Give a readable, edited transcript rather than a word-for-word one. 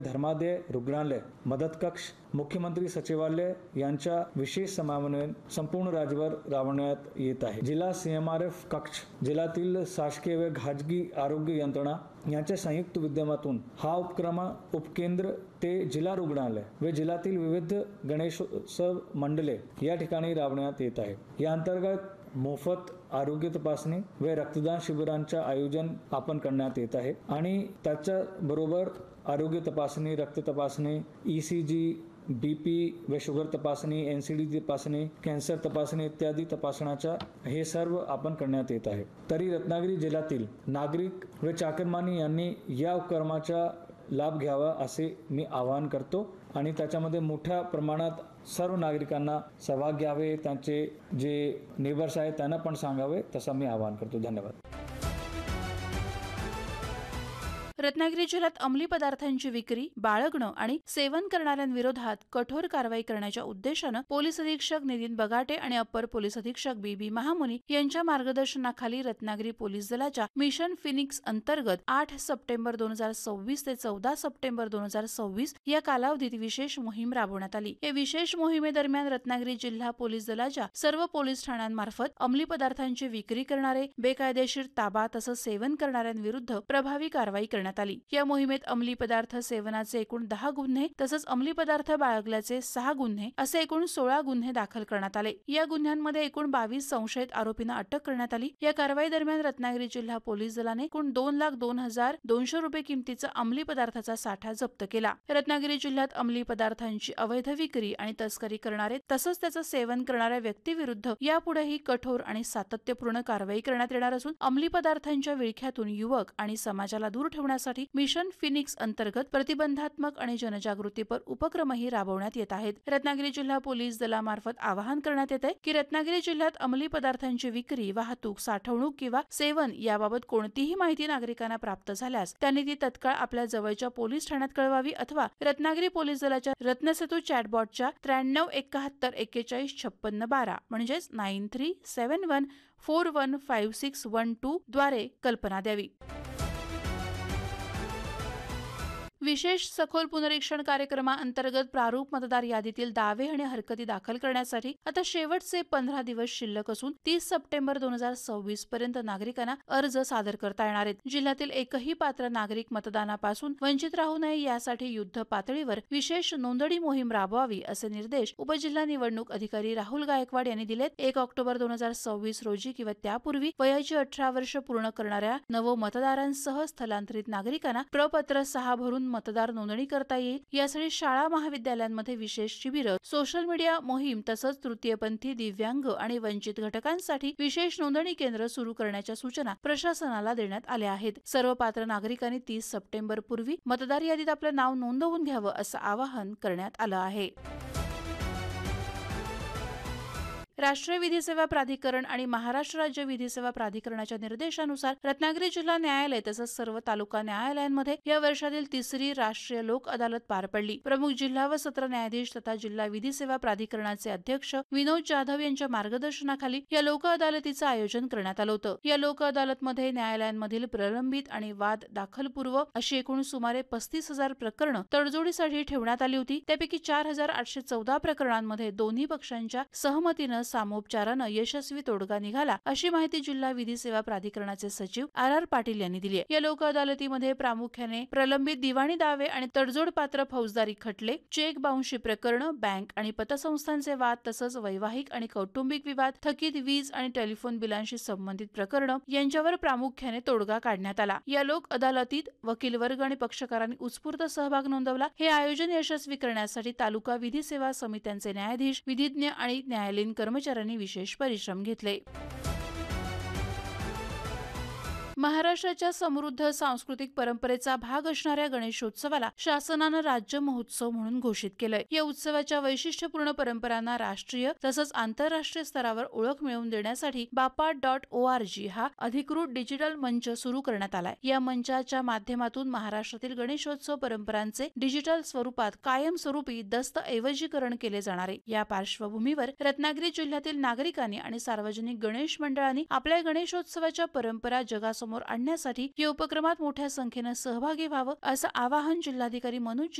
धर्मादाय रुग्णालय, मदत कक्ष, मुख्यमंत्री सचिवालय यांच्या विशेष समन्वयाने संपूर्ण राज्यभर राबवण्यात येत आहे. जिल्हा CMRF कक्ष, जिल्ह्यातील शासकीय व खाजगी आरोग्य यंत्रणा यांच्या संयुक्त विद्यमातून हा उपकेंद्र ते जिल्हा रुग्णालय व जिल्ह्यातील विविध गणेशोत्सव मंडळे या ठिकाणी राबवण्यात येत आहे. या अंतर्गत मोफत आरोग्य तपासणी व रक्तदान शिबिरांचे आयोजन आपण करण्यात येत आहे आणि त्याच्या बरोबर आरोग्य तपासणी, रक्त तपासणी, ECG, BP व शुगर तपासणी, NCD तपासणी, कॅन्सर तपासणी इत्यादी तपासण्याचा हे सर्व आपण करण्यात येत आहे. तरी रत्नागिरी जिल्ह्यातील नागरिक व चाकरमानी यांनी या उपक्रमाचा लाभ घ्यावा असे मी आवाहन करतो आणि त्याच्यामध्ये मोठ्या प्रमाणात सर्व नागरिकांना सहभाग घ्यावे, त्यांचे जे नेबर्स आहेत त्यांना पण सांगावे तसं मी आवाहन करतो. धन्यवाद. रत्नागिरी जिल्ह्यात अंमली पदार्थांची विक्री, बाळगणं आणि सेवन करणाऱ्यांविरोधात कठोर कारवाई करण्याच्या उद्देशानं पोलीस अधीक्षक नितीन बगाटे आणि अप्पर पोलीस अधीक्षक BB महामुनी यांच्या मार्गदर्शनाखाली रत्नागिरी पोलीस दलाच्या मिशन फिनिक्स अंतर्गत 8 सप्टेंबर 2026 ते 14 सप्टेंबर 2026 या कालावधीत विशेष मोहीम राबवण्यात आली. या विशेष मोहिमेदरम्यान रत्नागिरी जिल्हा पोलीस दलाच्या सर्व पोलीस ठाण्यांमार्फत अंमली पदार्थांची विक्री करणारे, बेकायदेशीर ताबा तसंच सेवन करणाऱ्यांविरुद्ध प्रभावी कारवाई करण्यात आली. या मोहिमेत अंमली पदार्थ सेवनाचे एकूण 10 गुन्हे तसंच अंमली पदार्थ बाळगल्याचे 6 गुन्हे असे एकूण 16 गुन्हे दाखल करण्यात आले. या गुन्ह्यांमध्ये एकूण 22 संशयित आरोपींना अटक करण्यात आली. या कारवाई दरम्यान रत्नागिरी जिल्हा पोलीस दलाने एकूण 2,02,200 रुपये किमतीचा अंमली पदार्थाचा साठा जप्त केला. रत्नागिरी जिल्ह्यात अंमली पदार्थांची अवैध विक्री आणि तस्करी करणारे तसंच त्याचं सेवन करणाऱ्या व्यक्तीविरुद्ध यापुढेही कठोर आणि सातत्यपूर्ण कारवाई करण्यात येणार असून अंमली पदार्थांच्या विळख्यातून युवक आणि समाजाला दूर ठेवण्यासाठी मिशन फिनिक्स अंतर्गत प्रतिबंधात्मक आणि जनजागृतीपर उपक्रमही राबवण्यात येत आहेत. रत्नागिरी जिल्हा पोलीस दलामार्फत आवाहन करण्यात येत आहे की रत्नागिरी जिल्ह्यात अंमली पदार्थांची विक्री, वाहतूक, साठवणूक किंवा सेवन याबाबत कोणतीही माहिती नागरिकांना प्राप्त झाल्यास त्यांनी ती तत्काळ आपल्या जवळच्या पोलीस ठाण्यात कळवावी अथवा रत्नागिरी पोलीस दलाच्या रत्नसेतू चॅटबॉटच्या 9371415612 म्हणजेच 9371415612 द्वारे कल्पना द्यावी. विशेष सखोल पुनरीक्षण कार्यक्रमाअंतर्गत प्रारूप मतदार यादीतील दावे आणि हरकती दाखल करण्यासाठी आता शेवटचे 15 दिवस शिल्लक असून 30 सप्टेंबर 2026 पर्यंत नागरिकांना अर्ज सादर करता येणार आहेत. जिल्ह्यातील एकही पात्र नागरिक मतदानापासून वंचित राहू नये यासाठी युद्ध पातळीवर विशेष नोंदणी मोहीम राबवावी असे निर्देश उपजिल्हा निवडणूक अधिकारी राहुल गायकवाड यांनी दिलेत. 1 ऑक्टोबर 2026 रोजी किंवा त्यापूर्वी वयाची 18 वर्ष पूर्ण करणाऱ्या नव मतदारांसह स्थलांतरित नागरिकांना प्रपत्र 6 भरून मतदार नोंदणी करता येईल. यासाठी शाळा महाविद्यालयांमध्ये विशेष शिबिरं, सोशल मीडिया मोहीम तसंच तृतीयपंथी, दिव्यांग आणि वंचित घटकांसाठी विशेष नोंदणी केंद्र सुरू करण्याच्या सूचना प्रशासनाला देण्यात आल्या आहेत. सर्व पात्र नागरिकांनी 30 सप्टेंबर पूर्वी मतदार यादीत आपलं नाव नोंदवून घ्यावं असं आवाहन करण्यात आलं आहे. राष्ट्रीय विधी सेवा प्राधिकरण आणि महाराष्ट्र राज्य विधी सेवा प्राधिकरणाच्या निर्देशानुसार रत्नागिरी जिल्हा न्यायालय तसंच सर्व तालुका न्यायालयांमध्ये या वर्षातील 3री राष्ट्रीय लोक अदालत पार पडली. प्रमुख जिल्हा व सत्र न्यायाधीश तथा जिल्हा विधी सेवा प्राधिकरणाचे अध्यक्ष विनोद जाधव यांच्या मार्गदर्शनाखाली या लोक अदालतीचं आयोजन करण्यात आलं होतं. या लोक अदालतमध्ये न्यायालयांमधील प्रलंबित आणि वाद दाखलपूर्व अशी एकूण सुमारे 35,000 प्रकरणं तडजोडीसाठी ठेवण्यात आली होती. त्यापैकी 4,814 प्रकरणांमध्ये दोन्ही पक्षांच्या सहमतीनं सामोपचारानं यशस्वी तोडगा निघाला अशी माहिती जिल्हा विधी सेवा प्राधिकरणाचे सचिव RR पाटील यांनी दिली आहे. या लोक अदालतीमध्ये प्रामुख्याने प्रलंबित दिवाणी दावे आणि तडजोड पात्र फौजदारी खटले, चेक बाउन्सी प्रकरणं, बँक आणि पतसंस्थांचे वाद तसंच वैवाहिक आणि कौटुंबिक विवाद, थकीत वीज आणि टेलिफोन बिलांशी संबंधित प्रकरणं यांच्यावर प्रामुख्याने तोडगा काढण्यात आला. या लोक अदालतीत वकील वर्ग आणि पक्षकारांनी उत्स्फूर्त सहभाग नोंदवला. हे आयोजन यशस्वी करण्यासाठी तालुका विधी सेवा समित्यांचे न्यायाधीश, विधिज्ञ आणि न्यायालयीन कर्मचाऱ्यांनी विशेष परिश्रम घेतले. महाराष्ट्राच्या समृद्ध सांस्कृतिक परंपरेचा भाग असणाऱ्या गणेशोत्सवाला शासनानं राज्य महोत्सव म्हणून घोषित केलंय. या उत्सवाच्या वैशिष्ट्यपूर्ण परंपरांना राष्ट्रीय तसंच आंतरराष्ट्रीय स्तरावर ओळख मिळवून देण्यासाठी बापा.org हा अधिकृत डिजिटल मंच सुरू करण्यात आलाय. या मंचाच्या माध्यमातून महाराष्ट्रातील गणेशोत्सव परंपरांचे डिजिटल स्वरूपात कायमस्वरूपी दस्तऐवजीकरण केले जाणार आहे. या पार्श्वभूमीवर रत्नागिरी जिल्ह्यातील नागरिकांनी आणि सार्वजनिक गणेश मंडळांनी आपल्या गणेशोत्सवाच्या परंपरा जगासमोर समोर आणण्यासाठी या उपक्रमात मोठ्या संख्येनं सहभागी व्हावं असं आवाहन जिल्हाधिकारी मनोज